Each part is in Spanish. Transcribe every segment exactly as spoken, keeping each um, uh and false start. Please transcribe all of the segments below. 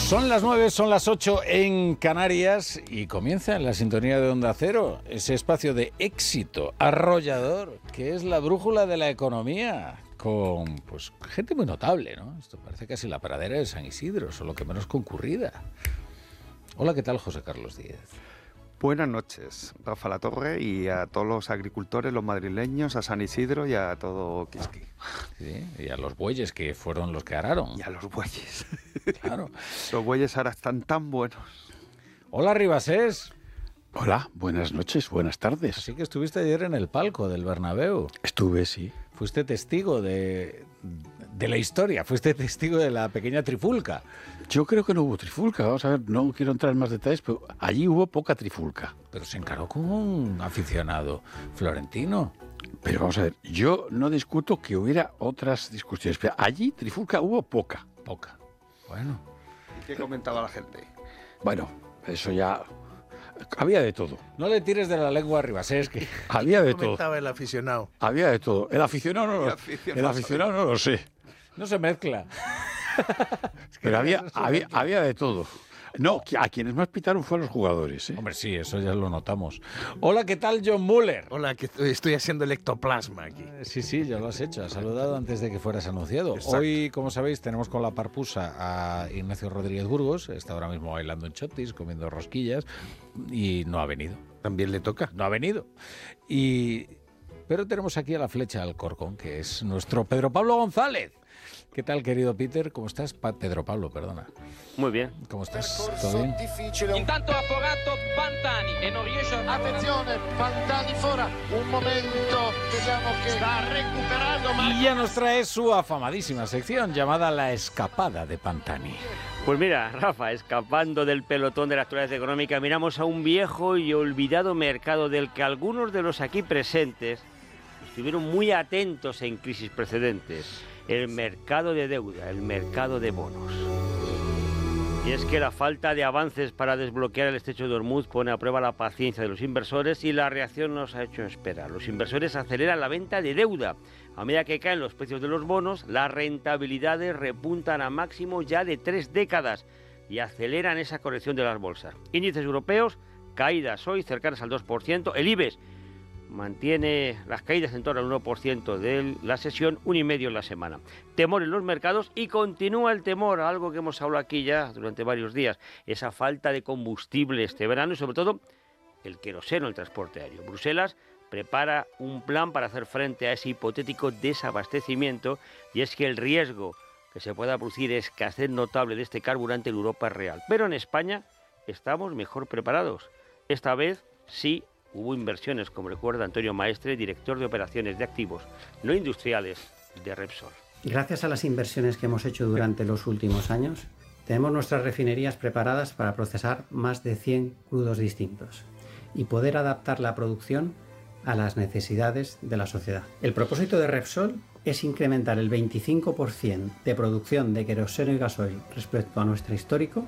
Son las nueve, son las ocho en Canarias y comienza en la sintonía de Onda Cero ese espacio de éxito arrollador que es la brújula de la economía con pues gente muy notable, ¿no? Esto parece casi la pradera de San Isidro, solo que menos concurrida. Hola, ¿qué tal, José Carlos Díez? Buenas noches, Rafa Latorre, y a todos los agricultores, los madrileños, a San Isidro y a todo Quisqui. Sí, y a los bueyes que fueron los que araron. Y a los bueyes. Claro. Los bueyes ahora están tan buenos. Hola, Ribasés. Hola, buenas noches, buenas tardes. Así que estuviste ayer en el palco del Bernabéu. Estuve, sí. Fuiste testigo de, de la historia, fuiste testigo de la pequeña trifulca. Yo creo que no hubo trifulca, vamos a ver, no quiero entrar en más detalles, pero allí hubo poca trifulca. Pero se encaró con un aficionado florentino. Pero vamos a ver, yo no discuto que hubiera otras discusiones, pero allí trifulca hubo poca. Poca. Bueno. ¿Qué comentaba la gente? Bueno, eso ya... Había de todo. No le tires de la lengua arriba, es que... Había de todo. Comentaba el aficionado. Había de todo. El aficionado no lo, el aficionado, el aficionado no lo sé. No se mezcla. Es que Pero había, no había, había de todo. No, a quienes más pitaron fueron los jugadores, ¿eh? Hombre, sí, eso ya lo notamos. Hola, ¿qué tal, John Muller? Hola, que estoy haciendo el ectoplasma aquí. Eh, sí, sí, ya lo has hecho. Has saludado antes de que fueras anunciado. Exacto. Hoy, como sabéis, tenemos con la parpusa a Ignacio Rodríguez Burgos. Está ahora mismo bailando en chotis, comiendo rosquillas, y no ha venido. También le toca. No ha venido. Y... Pero tenemos aquí a la flecha al Corcón, que es nuestro Pedro Pablo González. ¿Qué tal, querido Peter? ¿Cómo estás? Pa- Pedro Pablo, perdona. Muy bien. ¿Cómo estás? ¿Todo bien? Intanto ha affogato Pantani e non riesce a... Attenzione, Pantani fuera, un momento, vediamo che sta recuperando. Y ya nos trae su afamadísima sección llamada La Escapada de Pantani. Pues mira, Rafa, escapando del pelotón de la actualidad económica, miramos a un viejo y olvidado mercado del que algunos de los aquí presentes estuvieron muy atentos en crisis precedentes. El mercado de deuda, el mercado de bonos. Y es que la falta de avances para desbloquear el estrecho de Hormuz pone a prueba la paciencia de los inversores y la reacción nos ha hecho esperar. Los inversores aceleran la venta de deuda. A medida que caen los precios de los bonos, las rentabilidades repuntan a máximo ya de tres décadas y aceleran esa corrección de las bolsas. Índices europeos, caídas hoy cercanas al dos por ciento. El IBEX mantiene las caídas en torno al uno por ciento de la sesión, un y medio en la semana. Temor en los mercados y continúa el temor, algo que hemos hablado aquí ya durante varios días, esa falta de combustible este verano y sobre todo el queroseno, el transporte aéreo. Bruselas prepara un plan para hacer frente a ese hipotético desabastecimiento y es que el riesgo que se pueda producir escasez notable de este carburante en Europa es real. Pero en España estamos mejor preparados. Esta vez sí hubo inversiones, como recuerda Antonio Maestre, director de operaciones de activos no industriales de Repsol. Gracias a las inversiones que hemos hecho durante los últimos años, tenemos nuestras refinerías preparadas para procesar más de cien crudos distintos y poder adaptar la producción a las necesidades de la sociedad. El propósito de Repsol es incrementar el veinticinco por ciento de producción de queroseno y gasoil respecto a nuestro histórico.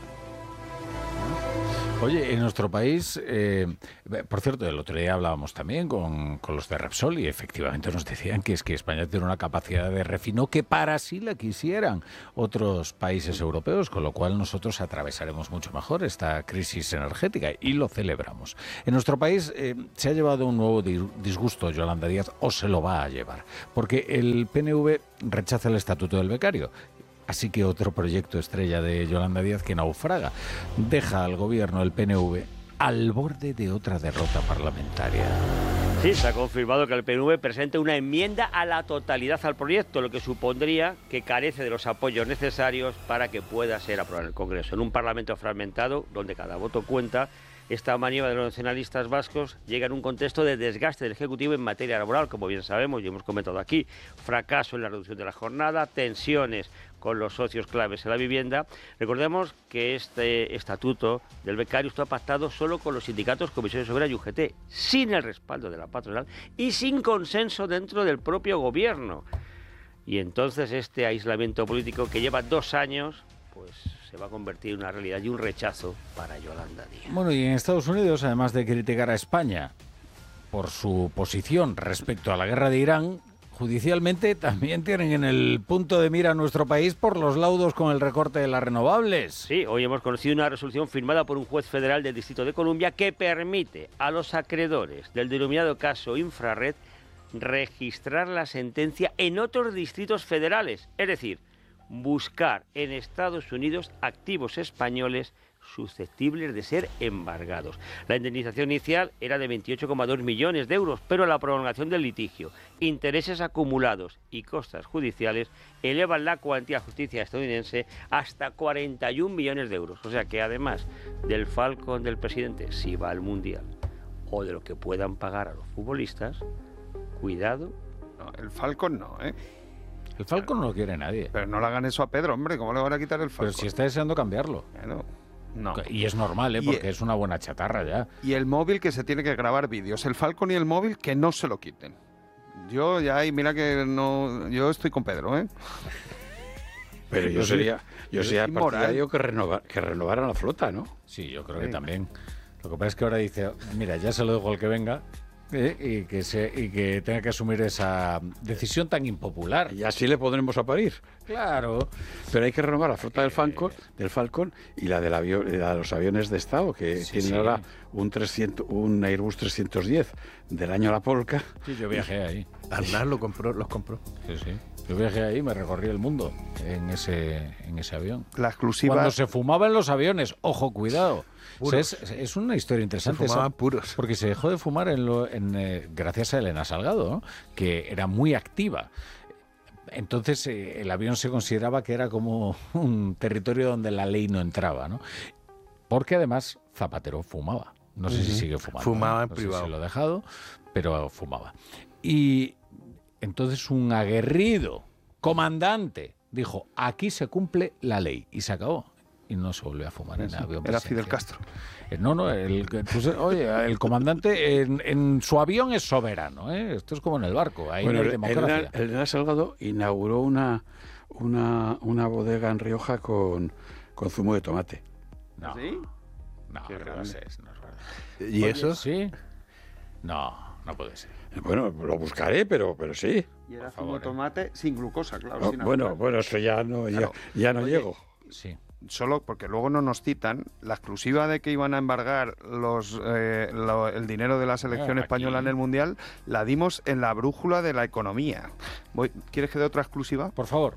Oye, en nuestro país, eh, por cierto, el otro día hablábamos también con, con los de Repsol y efectivamente nos decían que es que España tiene una capacidad de refino que para sí la quisieran otros países europeos, con lo cual nosotros atravesaremos mucho mejor esta crisis energética y lo celebramos. En nuestro país eh, se ha llevado un nuevo disgusto Yolanda Díaz, o se lo va a llevar, porque el P N V rechaza el estatuto del becario. Así que otro proyecto estrella de Yolanda Díaz que naufraga deja al gobierno del P N V al borde de otra derrota parlamentaria. Sí, se ha confirmado que el P N V presente una enmienda a la totalidad al proyecto, lo que supondría que carece de los apoyos necesarios para que pueda ser aprobado en el Congreso. En un Parlamento fragmentado, donde cada voto cuenta, esta maniobra de los nacionalistas vascos llega en un contexto de desgaste del Ejecutivo en materia laboral, como bien sabemos y hemos comentado aquí, fracaso en la reducción de la jornada, tensiones con los socios claves en la vivienda. Recordemos que este estatuto del becario está pactado solo con los sindicatos, comisiones obreras y U G T, sin el respaldo de la patronal y sin consenso dentro del propio gobierno. Y entonces este aislamiento político que lleva dos años, pues se va a convertir en una realidad y un rechazo para Yolanda Díaz. Bueno, y en Estados Unidos, además de criticar a España por su posición respecto a la guerra de Irán, judicialmente también tienen en el punto de mira a nuestro país por los laudos con el recorte de las renovables. Sí, hoy hemos conocido una resolución firmada por un juez federal del Distrito de Columbia que permite a los acreedores del denominado caso Infrared registrar la sentencia en otros distritos federales, es decir, buscar en Estados Unidos activos españoles susceptibles de ser embargados. La indemnización inicial era de veintiocho coma dos millones de euros, pero la prolongación del litigio, intereses acumulados y costas judiciales elevan la cuantía a justicia estadounidense hasta cuarenta y un millones de euros. O sea que además del Falcon del presidente, si va al Mundial, o de lo que puedan pagar a los futbolistas, cuidado. No, el Falcon no, ¿eh? El Falcon no lo quiere nadie. Pero no le hagan eso a Pedro, hombre, ¿cómo le van a quitar el Falcon? Pero si está deseando cambiarlo. Bueno, no. Y es normal, ¿eh? Y Porque el- es una buena chatarra ya. Y el móvil que se tiene que grabar vídeos. El Falcon y el móvil que no se lo quiten. Yo ya, y mira que no... Yo estoy con Pedro, ¿eh? Pero yo Yo sería, soy- yo yo sería soy moral. partidario que, renova, que renovaran la flota, ¿no? Sí, yo creo que Sí. también. Lo que pasa es que ahora dice, mira, ya se lo dejo al que venga, ¿eh? y, que se, y que tenga que asumir esa decisión tan impopular. Y así le podremos a parir. Claro. Pero hay que renovar la flota del Falcon, del Falcon y la, del avión, la de los aviones de Estado, que Sí, tienen sí. ahora un, trescientos, un Airbus trescientos diez del año a la polca. Sí, yo viajé ahí. Arnal lo compró, los compró. Sí, sí. Yo viajé ahí, me recorrí el mundo en ese, en ese avión. La exclusiva... Cuando se fumaba en los aviones, ojo, cuidado. O sea, Puros. es, es una historia Se interesante. esa, fumaban puros. porque se dejó de fumar en lo, en, eh, gracias a Elena Salgado, ¿no? Que era muy activa. Entonces eh, el avión se consideraba que era como un territorio donde la ley no entraba, ¿no? Porque además Zapatero fumaba. No sé si sigue fumando. Fumaba ¿eh? en No sé privado. si lo ha dejado, pero fumaba. Y entonces un aguerrido comandante dijo, aquí se cumple la ley. Y se acabó. Y no se volvió a fumar en el avión. Era Fidel presidencial. Castro. Eh, No, no, el, pues, oye, el comandante en, en su avión es soberano, ¿eh? Esto es como en el barco, ahí Bueno, no hay el- democracia. Elena, Elena Salgado inauguró una, una, una bodega en Rioja con, con zumo de tomate. No, ¿Sí? no, Qué no grande. sé, no es verdad. ¿Y Oye, eso? ¿Sí? No, no puede ser. Bueno, lo buscaré, pero, pero sí. Y era favor, zumo ¿eh? de tomate sin glucosa, claro. No, sin bueno, azúcar. bueno, eso ya no, ya, Claro. ya no Oye, llego. Sí. Solo porque luego no nos citan la exclusiva de que iban a embargar los eh, lo- el dinero de la selección Ah, española aquí. en el Mundial, la dimos en la brújula de la economía. Voy- ¿Quieres que dé otra exclusiva? Por favor.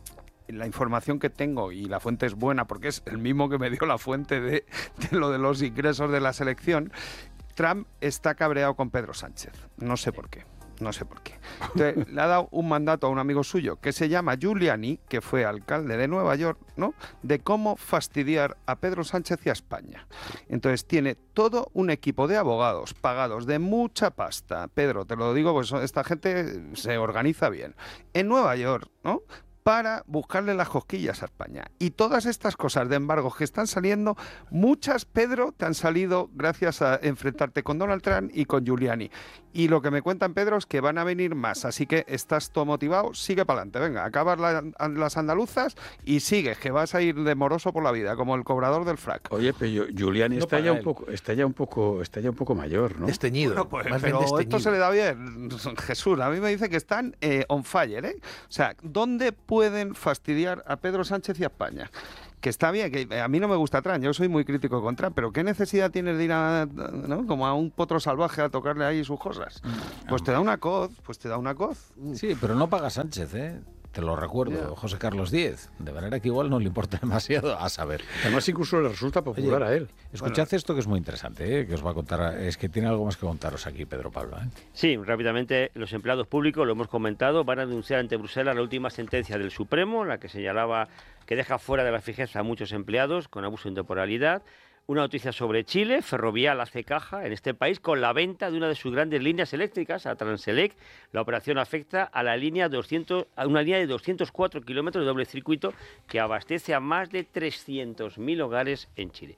La información que tengo, y la fuente es buena porque es el mismo que me dio la fuente de, de lo de los ingresos de la selección, Trump está cabreado con Pedro Sánchez. No sé por qué. No sé por qué. Entonces, le ha dado un mandato a un amigo suyo que se llama Giuliani, que fue alcalde de Nueva York, ¿no? De cómo fastidiar a Pedro Sánchez y a España. Entonces tiene todo un equipo de abogados pagados de mucha pasta. Pedro, te lo digo, pues esta gente se organiza bien. En Nueva York, ¿no? Para buscarle las cosquillas a España. Y todas estas cosas de embargos que están saliendo, muchas, Pedro, te han salido gracias a enfrentarte con Donald Trump y con Giuliani. Y lo que me cuentan, Pedro, es que van a venir más. Así que estás todo motivado, sigue para adelante. Venga, acabas la- las andaluzas y sigues, que vas a ir de moroso por la vida, como el cobrador del frac. Oye, pero yo- Giuliani No está para ya un él. poco, está ya un poco, está ya un poco mayor, ¿no? Desteñido. Bueno, pues, más bien pero desteñido. esto se le da bien, Jesús. A mí me dice que están eh, on fire, ¿eh? O sea, ¿dónde pueden fastidiar a Pedro Sánchez y a España? Que está bien, que a mí no me gusta Trump, yo soy muy crítico con Trump, pero ¿qué necesidad tienes de ir a, ¿no? como a un potro salvaje a tocarle ahí sus cosas? Pues te da una coz, pues te da una coz. Sí, pero no paga Sánchez, ¿eh? Te lo recuerdo, Ya. José Carlos Díez. De manera que igual no le importa demasiado, a saber. Además, incluso le resulta popular Oye, a él. Escuchad esto que es muy interesante, ¿eh? Que os va a contar. Es que tiene algo más que contaros aquí, Pedro Pablo, ¿eh? Sí, rápidamente los empleados públicos, lo hemos comentado, van a denunciar ante Bruselas la última sentencia del Supremo, la que señalaba que deja fuera de la fijeza a muchos empleados con abuso de temporalidad. Una noticia sobre Chile, Ferrovial hace caja en este país con la venta de una de sus grandes líneas eléctricas, a Transelec. La operación afecta a la línea doscientos, a una línea de doscientos cuatro kilómetros de doble circuito que abastece a más de trescientos mil hogares en Chile.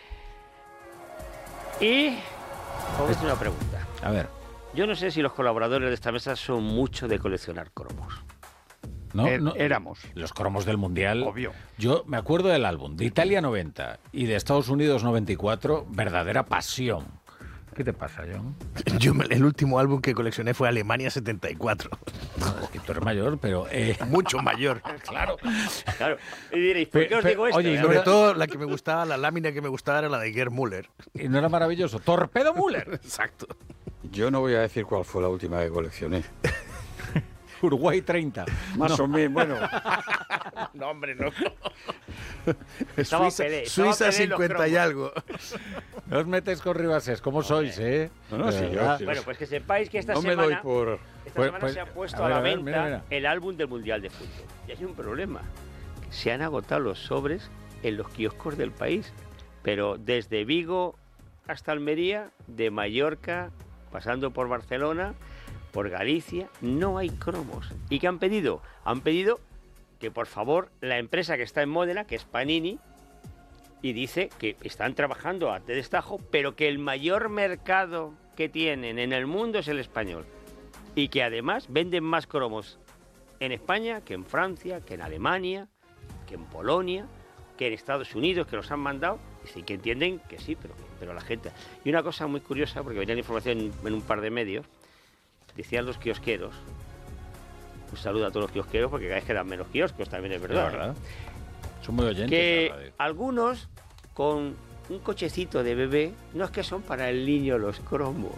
Y os voy a hacer una pregunta. A ver, Yo no sé si los colaboradores de esta mesa son mucho de coleccionar cromos. ¿no? Er- no éramos. Los cromos del Mundial. Obvio. Yo me acuerdo del álbum de Italia noventa y de Estados Unidos noventa y cuatro, verdadera pasión. ¿Qué te pasa, John? Yo me- el último álbum que coleccioné fue Alemania setenta y cuatro. No, es que tú eres mayor, pero... eh, Mucho mayor. claro. Claro. Y diréis, ¿por Pe- qué os pe- digo esto? oye, y eh? no Sobre era- todo la que me gustaba, la lámina que me gustaba era la de Gerd Müller. ¿Y no era maravilloso? ¡Torpedo Müller! Exacto. Yo no voy a decir cuál fue la última que coleccioné. Uruguay treinta. Más o menos, bueno. No, hombre, no. Estaba Suiza, Pelé, estaba Suiza Pelé en los cincuenta y cromos. algo. No os metéis con Ribases, ¿cómo sois, eh? No, no, sí, De yo- verdad. sí, Bueno, pues que sepáis que esta No me semana, doy por... esta Pues- semana pues, se ha puesto a a, ver, la a ver, venta mira, mira. el álbum del Mundial de Fútbol. Y hay un problema. Se han agotado los sobres en los kioscos del país. Pero desde Vigo hasta Almería, de Mallorca, pasando por Barcelona, por Galicia, no hay cromos. ¿Y qué han pedido? Han pedido que por favor la empresa que está en Módena, que es Panini, y dice que están trabajando a destajo, pero que el mayor mercado que tienen en el mundo es el español. Y que además venden más cromos en España que en Francia, que en Alemania, que en Polonia, que en Estados Unidos, que los han mandado. Y sí que entienden que sí, pero, pero la gente... Y una cosa muy curiosa, porque venía la información en, en un par de medios, decían los kiosqueros, un saludo a todos los kiosqueros, porque cada vez quedan menos kioscos, también es verdad. Es verdad. Son muy oyentes. Que de la radio. algunos con un cochecito de bebé, no es que son para el niño los cromos.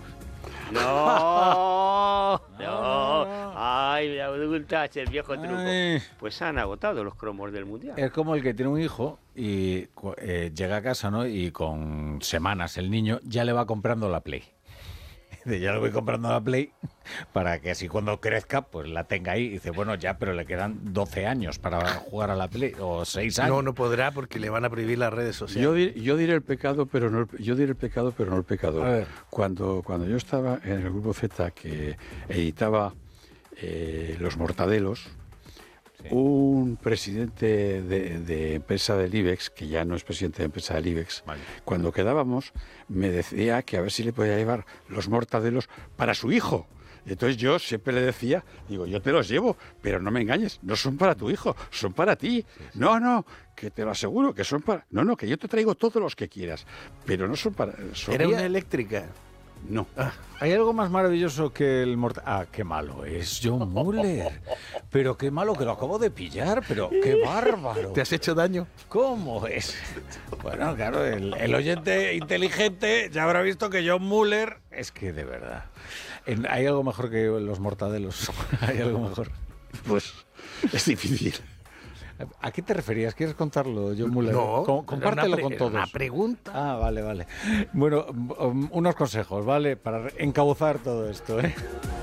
No, no. Ay, me adultaste el viejo truco. Ay. Pues han agotado los cromos del mundial. Es como el que tiene un hijo y cu- eh, llega a casa, ¿no? Y con semanas el niño ya le va comprando la Play. Dice, ya le voy comprando la Play para que así cuando crezca, pues la tenga ahí. Y dice, bueno, ya, pero le quedan doce años para jugar a la Play, o seis años. No, no podrá porque le van a prohibir las redes sociales. Yo, di- yo diré el pecado, pero no el, yo diré el pecado, pero no el pecador. A ver. Cuando, cuando yo estaba en el grupo Z que editaba eh, Los Mortadelos, Sí. un presidente de, de empresa del IBEX, que ya no es presidente de empresa del IBEX, Vale. cuando quedábamos, me decía que a ver si le podía llevar los mortadelos para su hijo. Y entonces yo siempre le decía, digo, yo te los llevo, pero no me engañes, no son para tu hijo, son para ti. No, no, que te lo aseguro, que son para... No, no, que yo te traigo todos los que quieras, pero no son para... son- Era una eléctrica. No. ¿Hay algo más maravilloso que el mortal? Ah, qué malo es John Müller. Pero qué malo que lo acabo de pillar, pero qué bárbaro. ¿Te has hecho daño? ¿Cómo es? Bueno, claro, el, el oyente inteligente ya habrá visto que John Müller es que de verdad. En- ¿Hay algo mejor que los mortadelos? ¿Hay algo mejor? Pues es difícil. ¿A qué te referías? ¿Quieres contarlo, John Müller? No, Com- era compártelo una pre- con era todos. una pregunta. Ah, vale, vale. Bueno, um, unos consejos, ¿vale? Para encauzar todo esto, ¿eh?